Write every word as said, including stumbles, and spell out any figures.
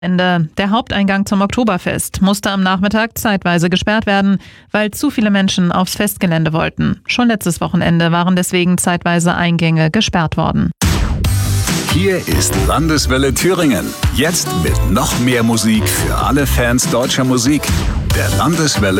Ende. Der Haupteingang zum Oktoberfest musste am Nachmittag zeitweise gesperrt werden, weil zu viele Menschen aufs Festgelände wollten. Schon letztes Wochenende waren deswegen zeitweise Eingänge gesperrt worden. Hier ist Landeswelle Thüringen. Jetzt mit noch mehr Musik für alle Fans deutscher Musik. Der Landeswelle